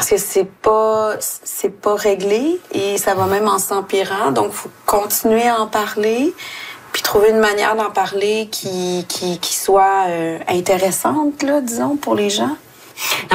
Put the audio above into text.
parce que c'est pas réglé et ça va même en s'empirant. Donc, faut continuer à en parler, puis trouver une manière d'en parler qui soit intéressante, là, disons, pour les gens.